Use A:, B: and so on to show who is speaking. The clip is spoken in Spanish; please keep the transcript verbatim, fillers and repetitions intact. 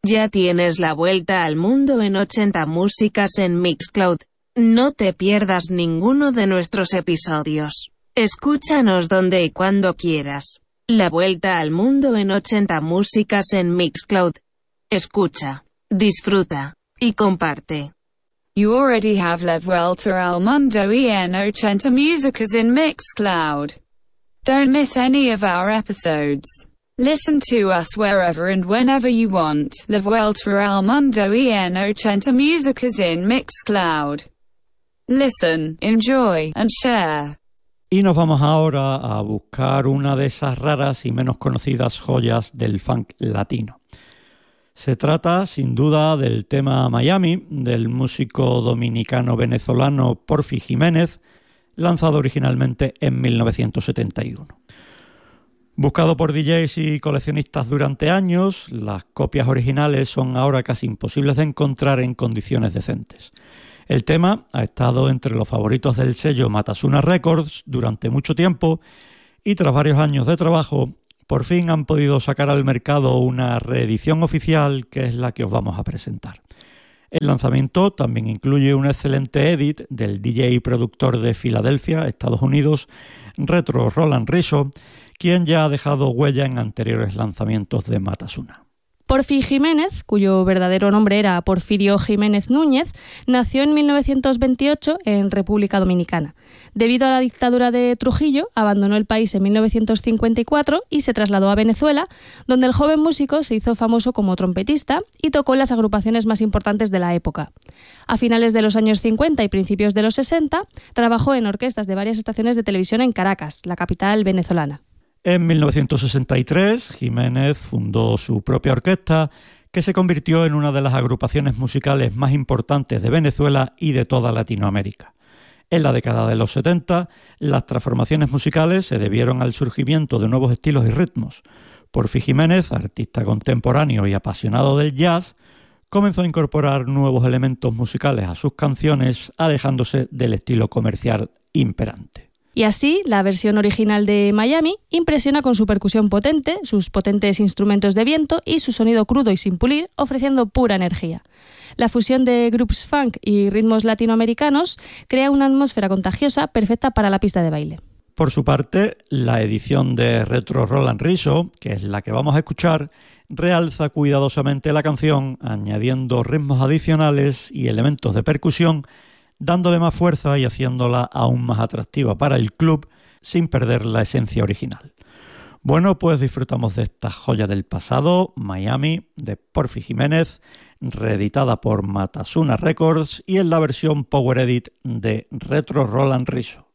A: Ya tienes la vuelta al mundo en ochenta músicas en Mixcloud. No te pierdas ninguno de nuestros episodios. Escúchanos donde y cuando quieras. La vuelta al mundo en ochenta músicas en Mixcloud. Escucha, disfruta y comparte.
B: You already have La Vuelta al Mundo en ochenta músicas in Mixcloud. Don't miss any of our episodes. Listen to us wherever and whenever you want. La Vuelta al Mundo en ochenta músicas in Mixcloud. Listen, enjoy, and share.
C: Y nos vamos ahora a buscar una de esas raras y menos conocidas joyas del funk latino. Se trata, sin duda, del tema Miami, del músico dominicano-venezolano Porfi Jiménez, lanzado originalmente en mil novecientos setenta y uno. Buscado por D Js y coleccionistas durante años, las copias originales son ahora casi imposibles de encontrar en condiciones decentes. El tema ha estado entre los favoritos del sello Matasuna Records durante mucho tiempo y tras varios años de trabajo, por fin han podido sacar al mercado una reedición oficial que es la que os vamos a presentar. El lanzamiento también incluye un excelente edit del D J y productor de Filadelfia, Estados Unidos, Retro Roland Rizzo, quien ya ha dejado huella en anteriores lanzamientos de Matasuna.
D: Porfi Jiménez, cuyo verdadero nombre era Porfirio Jiménez Núñez, nació en mil novecientos veintiocho en República Dominicana. Debido a la dictadura de Trujillo, abandonó el país en mil novecientos cincuenta y cuatro y se trasladó a Venezuela, donde el joven músico se hizo famoso como trompetista y tocó en las agrupaciones más importantes de la época. A finales de los años cincuenta y principios de los sesenta, trabajó en orquestas de varias estaciones de televisión en Caracas, la capital venezolana.
C: En mil novecientos sesenta y tres, Jiménez fundó su propia orquesta, que se convirtió en una de las agrupaciones musicales más importantes de Venezuela y de toda Latinoamérica. En la década de los setenta, las transformaciones musicales se debieron al surgimiento de nuevos estilos y ritmos. Porfi Jiménez, artista contemporáneo y apasionado del jazz, comenzó a incorporar nuevos elementos musicales a sus canciones, alejándose del estilo comercial imperante.
D: Y así, la versión original de Miami impresiona con su percusión potente, sus potentes instrumentos de viento y su sonido crudo y sin pulir, ofreciendo pura energía. La fusión de grooves funk y ritmos latinoamericanos crea una atmósfera contagiosa perfecta para la pista de baile.
C: Por su parte, la edición de Retro Roland Rizzo, que es la que vamos a escuchar, realza cuidadosamente la canción, añadiendo ritmos adicionales y elementos de percusión, dándole más fuerza y haciéndola aún más atractiva para el club sin perder la esencia original. Bueno, pues disfrutamos de esta joya del pasado, Miami, de Porfi Jiménez, reeditada por Matasuna Records y en la versión Power Edit de Retro Roland Rizzo.